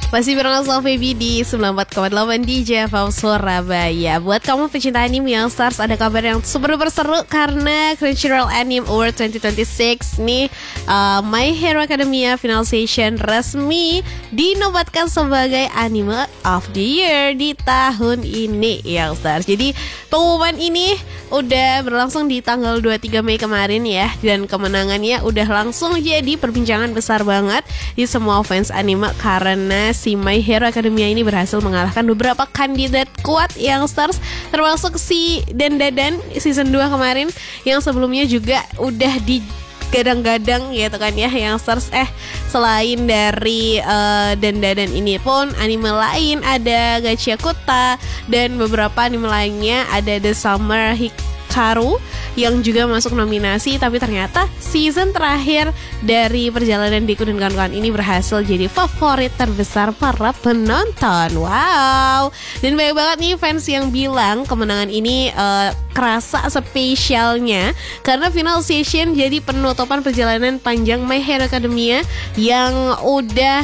Masih bareng Slow Baby di 94,8 di JFM Surabaya. Buat kamu pecinta anime yang stars, ada kabar yang super seru karena Crunchyroll Anime Award 2026 nih, My Hero Academia Final Season resmi dinobatkan sebagai Anime of the Year di tahun ini yang stars. Jadi pengumuman ini udah berlangsung di tanggal 23 Mei kemarin ya, dan kemenangannya udah langsung jadi perbincangan besar banget di semua fans anime karena si My Hero Academia ini berhasil mengalahkan beberapa kandidat kuat yang stars, termasuk si Dandadan season 2 kemarin yang sebelumnya juga udah digadang-gadang gitu kan ya yang stars. Selain dari Dandadan ini pun anime lain ada Gachiakuta dan beberapa anime lainnya, ada The Summer Hikaru yang juga masuk nominasi. Tapi ternyata season terakhir dari perjalanan Deku dan kawan-kawan ini berhasil jadi favorit terbesar para penonton. Wow. Dan banyak banget nih fans yang bilang kemenangan ini kerasa spesialnya karena final session jadi penutupan perjalanan panjang My Hero Academia yang udah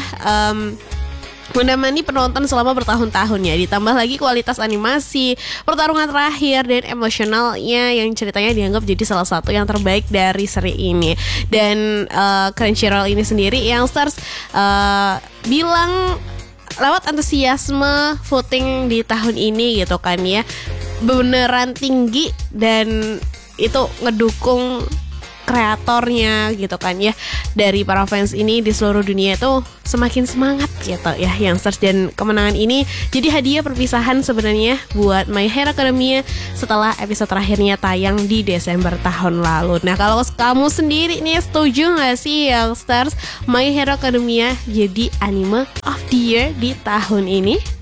menemani penonton selama bertahun-tahun ya. Ditambah lagi kualitas animasi, pertarungan terakhir, dan emosionalnya yang ceritanya dianggap jadi salah satu yang terbaik dari seri ini. Dan Crunchyroll ini sendiri yang stars bilang lewat antusiasme voting di tahun ini gitu kan ya, beneran tinggi dan itu ngedukung kreatornya gitu kan ya. Dari para fans ini di seluruh dunia itu semakin semangat gitu ya yang stars. Dan kemenangan ini jadi hadiah perpisahan sebenarnya buat My Hero Academia setelah episode terakhirnya tayang di Desember tahun lalu. Nah, kalau kamu sendiri nih setuju gak sih yang stars My Hero Academia jadi anime of the year di tahun ini?